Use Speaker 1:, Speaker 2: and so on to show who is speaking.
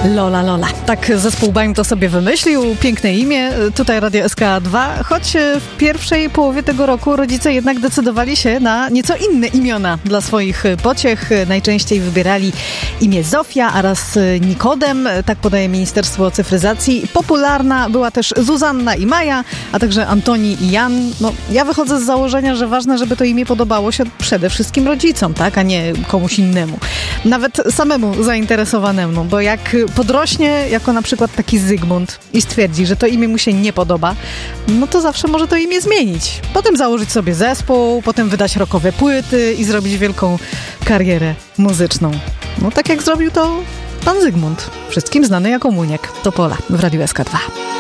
Speaker 1: Lola Lola. Tak zespół Baim to sobie wymyślił. Piękne imię. Tutaj Radio SK2. Choć w pierwszej połowie tego roku rodzice jednak decydowali się na nieco inne imiona dla swoich pociech. Najczęściej wybierali imię Zofia oraz Nikodem. Tak podaje Ministerstwo Cyfryzacji. Popularna była też Zuzanna i Maja, a także Antoni i Jan. No, ja wychodzę z założenia, że ważne, żeby to imię podobało się przede wszystkim rodzicom, tak, a nie komuś innemu. Nawet samemu zainteresowanemu, bo jak podrośnie jako na przykład taki Zygmunt i stwierdzi, że to imię mu się nie podoba, no to zawsze może to imię zmienić. Potem założyć sobie zespół, potem wydać rockowe płyty i zrobić wielką karierę muzyczną. No tak jak zrobił to pan Zygmunt, wszystkim znany jako Muniek. To Pola w Radiu SK2.